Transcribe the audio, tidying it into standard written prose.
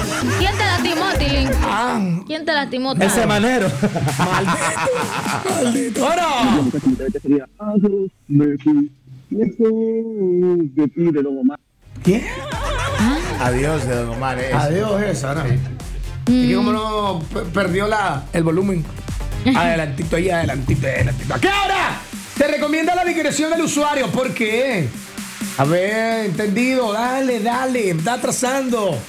¿Quién te lastimó, Tilín? Ah, ¿Quién te lastimó? Ese tanto? manero. maldito. ¡Bueno! Sería adiós, me fui. Lejos de ti, de Don Omar. ¿Quién? Adiós de Don Omar. Adiós, esa, ¿no? Es que como no perdió el volumen. Adelantito ahí, adelantito. ¿A qué hora? Te recomienda la discreción del usuario. ¿Por qué? A ver, entendido. Dale, está atrasando.